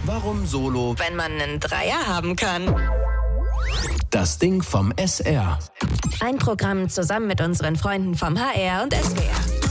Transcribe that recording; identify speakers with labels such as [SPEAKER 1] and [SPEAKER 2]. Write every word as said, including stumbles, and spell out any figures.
[SPEAKER 1] Warum Solo,
[SPEAKER 2] wenn man einen Dreier haben kann.
[SPEAKER 1] das Ding vom S R.
[SPEAKER 2] Ein Programm zusammen mit unseren Freunden vom H R und S W R.